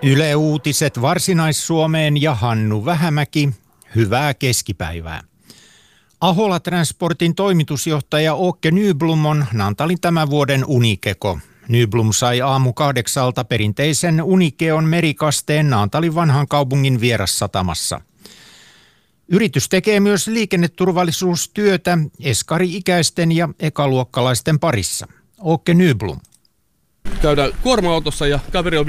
Yle Uutiset Varsinais-Suomeen ja Hannu Vähämäki. Hyvää keskipäivää. Ahola Transportin toimitusjohtaja Åke Nyblom on Naantalin tämän vuoden unikeko. Nyblom sai aamu 8 perinteisen Unikeon merikasteen Naantalin vanhan kaupungin vierassatamassa. Yritys tekee myös liikenneturvallisuustyötä eskari-ikäisten ja ekaluokkalaisten parissa. Åke Nyblom. Käydään kuorma-autossa ja kaveri on